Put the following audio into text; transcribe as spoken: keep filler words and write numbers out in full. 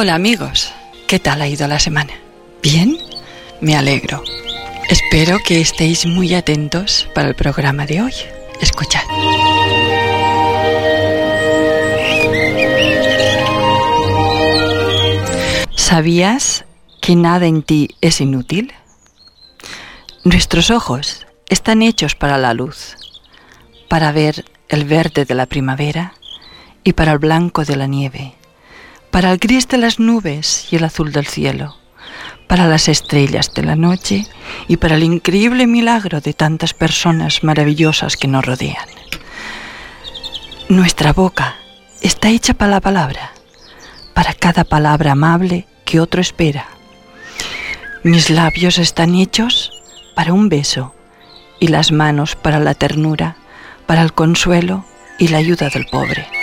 Hola amigos, ¿qué tal ha ido la semana? ¿Bien? Me alegro. Espero que estéis muy atentos para el programa de hoy. Escuchad. ¿Sabías que nada en ti es inútil? Nuestros ojos están hechos para la luz, para ver el verde de la primavera y para el blanco de la nieve, para el gris de las nubes y el azul del cielo, para las estrellas de la noche y para el increíble milagro de tantas personas maravillosas que nos rodean. Nuestra boca está hecha para la palabra, para cada palabra amable que otro espera. Mis labios están hechos para un beso y las manos para la ternura, para el consuelo y la ayuda del pobre.